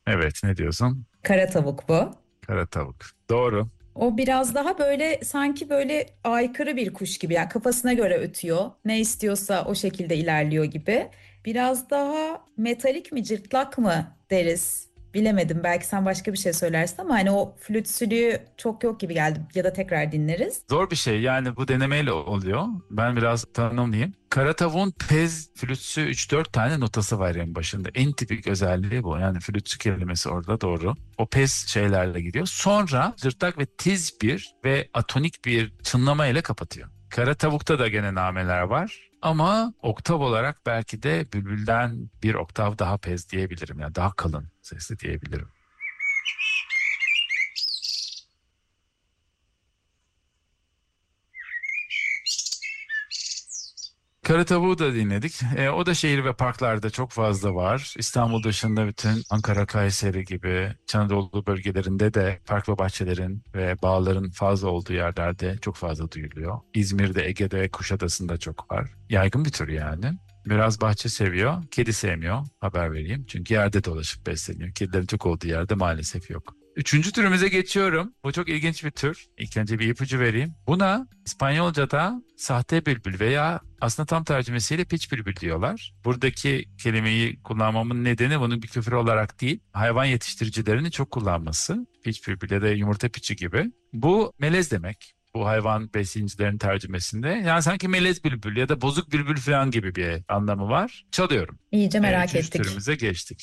Evet, ne diyorsun? Kara tavuk bu. Kara tavuk. Doğru. O biraz daha böyle sanki böyle aykırı bir kuş gibi. Yani kafasına göre ötüyor. Ne istiyorsa o şekilde ilerliyor gibi. Biraz daha metalik mi, cırtlak mı deriz. Bilemedim. Belki sen başka bir şey söylersin ama hani o flütsülüğü çok yok gibi geldi. Ya da tekrar dinleriz. Zor bir şey yani, bu denemeyle oluyor. Ben biraz tanımlayayım. Kara tavuğun pez, flütsü, üç dört tane notası var en başında. En tipik özelliği bu. Yani flütsü kelimesi orada, doğru. O pez şeylerle gidiyor. Sonra cırtlak ve tiz bir ve atonik bir çınlama ile kapatıyor. Kara tavukta da gene nameler var. Ama oktav olarak belki de bülbülden bir oktav daha pez diyebilirim. Yani daha kalın sesli diyebilirim. Kara tavuğu da dinledik. O da şehir ve parklarda çok fazla var. İstanbul dışında bütün Ankara, Kayseri gibi İç Anadolu bölgelerinde de park ve bahçelerin ve bağların fazla olduğu yerlerde çok fazla duyuluyor. İzmir'de, Ege'de, Kuşadası'nda çok var. Yaygın bir tür yani. Biraz bahçe seviyor, kedi sevmiyor. Haber vereyim. Çünkü yerde dolaşıp besleniyor. Kedilerin çok olduğu yerde maalesef yok. Üçüncü türümüze geçiyorum. Bu çok ilginç bir tür. İlk önce bir ipucu vereyim. Buna İspanyolca'da sahte bülbül veya aslında tam tercümesiyle piç bülbül diyorlar. Buradaki kelimeyi kullanmamın nedeni bunun bir küfür olarak değil, hayvan yetiştiricilerinin çok kullanması. Piç bülbül ya da yumurta piçi gibi. Bu melez demek. Bu hayvan besleyicilerin tercümesinde. Yani sanki melez bülbül ya da bozuk bülbül falan gibi bir anlamı var. Çalıyorum. İyice merak Üçüncü ettik. türümüze geçtik.